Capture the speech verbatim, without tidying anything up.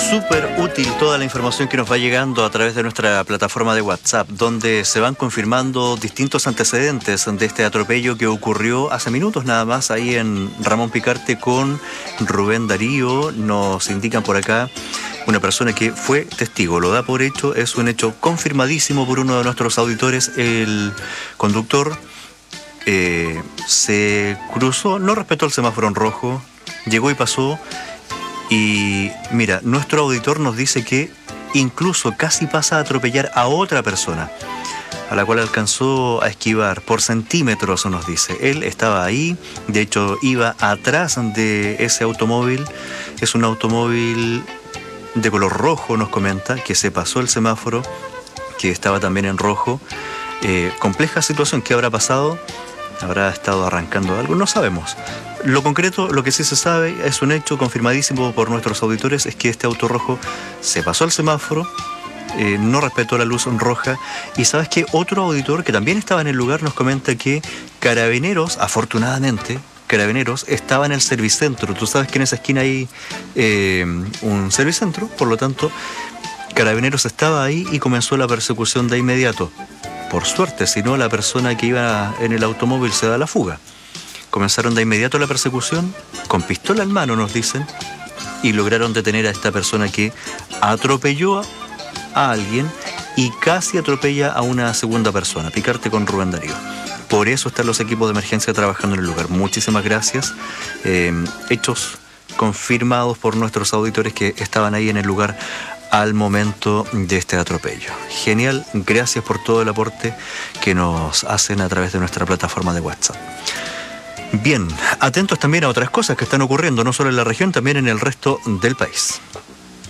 Súper útil toda la información que nos va llegando a través de nuestra plataforma de WhatsApp, donde se van confirmando distintos antecedentes de este atropello que ocurrió hace minutos nada más ahí en Ramón Picarte con Rubén Darío. Nos indican por acá una persona que fue testigo, lo da por hecho, es un hecho confirmadísimo por uno de nuestros auditores. El conductor eh, se cruzó, no respetó el semáforo en rojo, llegó y pasó. Y mira, nuestro auditor nos dice que incluso casi pasa a atropellar a otra persona, a la cual alcanzó a esquivar por centímetros, nos dice. Él estaba ahí, de hecho iba atrás de ese automóvil. Es un automóvil de color rojo, nos comenta, que se pasó el semáforo, que estaba también en rojo. Eh, compleja situación, ¿qué habrá pasado? ¿Habrá estado arrancando algo? No sabemos. Lo concreto, lo que sí se sabe, es un hecho confirmadísimo por nuestros auditores, es que este auto rojo se pasó al semáforo, eh, no respetó la luz roja. Y sabes que otro auditor que también estaba en el lugar nos comenta que Carabineros, afortunadamente, Carabineros estaba en el servicentro. Tú sabes que en esa esquina hay eh, un servicentro, por lo tanto, Carabineros estaba ahí y comenzó la persecución de inmediato. Por suerte, si no, la persona que iba en el automóvil se da a la fuga. Comenzaron de inmediato la persecución, con pistola en mano, nos dicen, y lograron detener a esta persona que atropelló a alguien y casi atropella a una segunda persona. Picarte con Rubén Darío. Por eso están los equipos de emergencia trabajando en el lugar. Muchísimas gracias. Eh, hechos confirmados por nuestros auditores que estaban ahí en el lugar al momento de este atropello. Genial, gracias por todo el aporte que nos hacen a través de nuestra plataforma de WhatsApp. Bien, atentos también a otras cosas que están ocurriendo, no solo en la región, también en el resto del país.